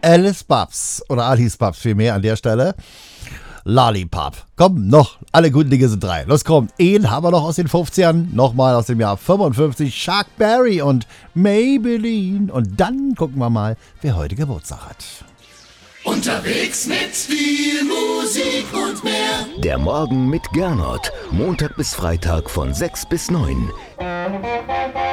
Alice Babs oder Alice Babs vielmehr an der Stelle. Lollipop. Komm, noch. Alle guten Dinge sind drei. Los, komm. Einen haben wir noch aus den 50ern. Nochmal aus dem Jahr 55. Chuck Berry und Maybelline. Und dann gucken wir mal, wer heute Geburtstag hat. Unterwegs mit viel Musik und mehr. Der Morgen mit Gernot. Montag bis Freitag von 6 bis 9.